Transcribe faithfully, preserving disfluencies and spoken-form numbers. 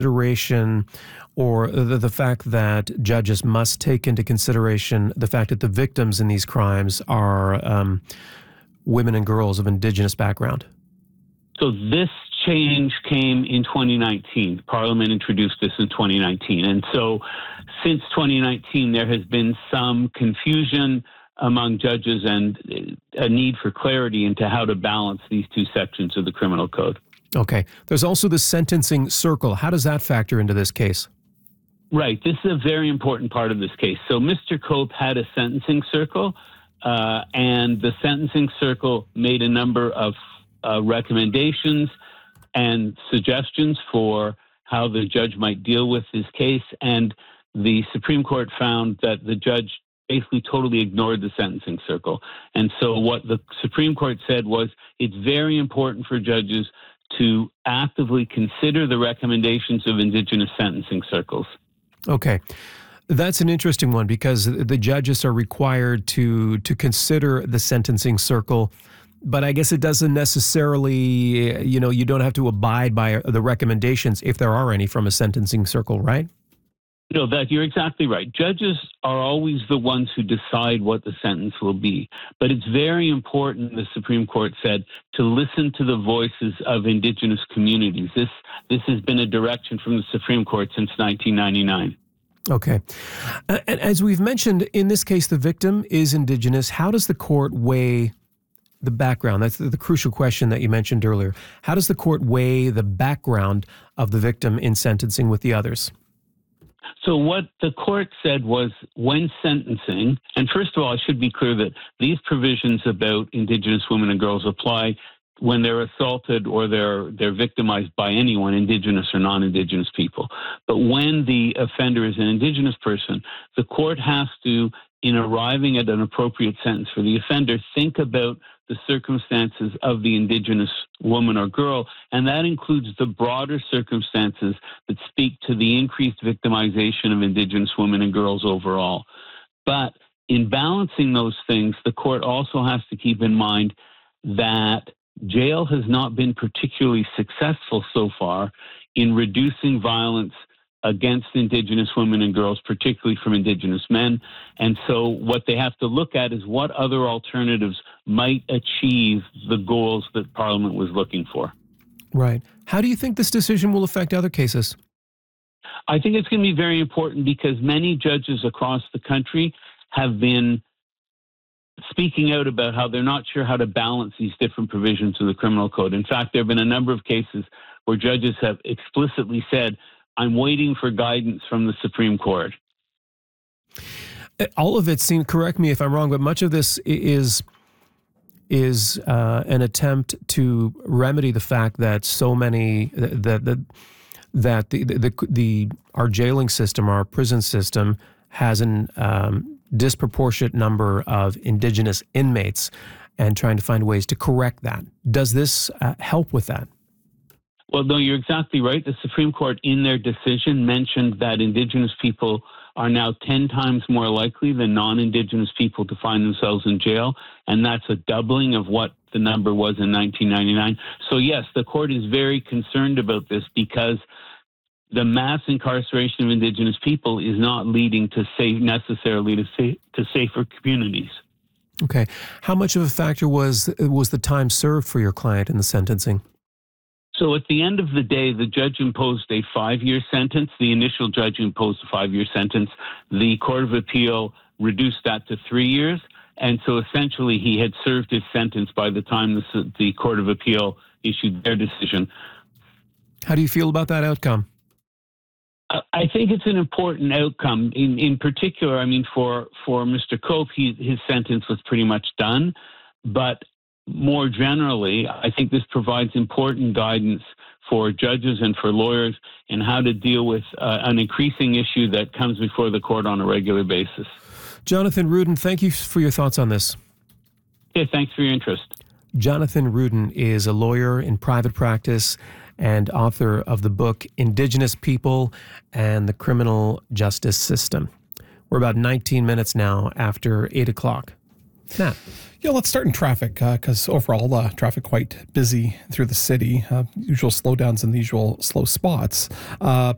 consideration, or the, the fact that judges must take into consideration the fact that the victims in these crimes are um, women and girls of Indigenous background? So this change came in twenty nineteen. Parliament introduced this in twenty nineteen. And so since twenty nineteen, there has been some confusion among judges and a need for clarity into how to balance these two sections of the criminal code. Okay. There's also the sentencing circle. How does that factor into this case? Right. This is a very important part of this case. So Mister Cope had a sentencing circle, uh, and the sentencing circle made a number of uh, recommendations and suggestions for how the judge might deal with his case. And the Supreme Court found that the judge basically totally ignored the sentencing circle. And so what the Supreme Court said was it's very important for judges to actively consider the recommendations of Indigenous sentencing circles. Okay. That's an interesting one because the judges are required to to consider the sentencing circle, but I guess it doesn't necessarily, you know, you don't have to abide by the recommendations if there are any from a sentencing circle, right? No, that you're exactly right. Judges are always the ones who decide what the sentence will be. But it's very important, the Supreme Court said, to listen to the voices of Indigenous communities. This this has been a direction from the Supreme Court since nineteen ninety-nine. Okay. And as we've mentioned, in this case, the victim is Indigenous. How does the court weigh the background? That's the, the crucial question that you mentioned earlier. How does the court weigh the background of the victim in sentencing with the others? So what the court said was when sentencing, and first of all, I should be clear that these provisions about Indigenous women and girls apply when they're assaulted or they're they're victimized by anyone, Indigenous or non-Indigenous people. But when the offender is an Indigenous person, the court has to, in arriving at an appropriate sentence for the offender, think about the circumstances of the Indigenous woman or girl, and that includes the broader circumstances that speak to the increased victimization of Indigenous women and girls overall. But in balancing those things, the court also has to keep in mind that jail has not been particularly successful so far in reducing violence against Indigenous women and girls, particularly from Indigenous men. And so what they have to look at is what other alternatives might achieve the goals that Parliament was looking for. Right. How do you think this decision will affect other cases? I think it's going to be very important because many judges across the country have been speaking out about how they're not sure how to balance these different provisions of the criminal code. In fact, there have been a number of cases where judges have explicitly said, I'm waiting for guidance from the Supreme Court. All of it seems, correct me if I'm wrong, but much of this is is uh, an attempt to remedy the fact that so many that that that the the, the, the our jailing system, our prison system, has an um, disproportionate number of Indigenous inmates, and trying to find ways to correct that. Does this uh, help with that? Well, no, you're exactly right. The Supreme Court, in their decision, mentioned that Indigenous people are now ten times more likely than non-Indigenous people to find themselves in jail, and that's a doubling of what the number was in nineteen ninety-nine. So, yes, the court is very concerned about this because the mass incarceration of Indigenous people is not leading to safe, necessarily to, safe, to safer communities. Okay. How much of a factor was was the time served for your client in the sentencing? So at the end of the day, the judge imposed a five-year sentence. The initial judge imposed a five-year sentence. The Court of Appeal reduced that to three years. And so essentially he had served his sentence by the time the, the Court of Appeal issued their decision. How do you feel about that outcome? I think it's an important outcome. In in particular, I mean, for, for Mister Cope, he, his sentence was pretty much done. But more generally, I think this provides important guidance for judges and for lawyers in how to deal with uh, an increasing issue that comes before the court on a regular basis. Jonathan Rudin, thank you for your thoughts on this. Yeah, thanks for your interest. Jonathan Rudin is a lawyer in private practice and author of the book Indigenous People and the Criminal Justice System. We're about nineteen minutes now after eight o'clock. Matt. Yeah, let's start in traffic because uh, overall uh, traffic quite busy through the city. Uh, usual slowdowns in the usual slow spots. Uh,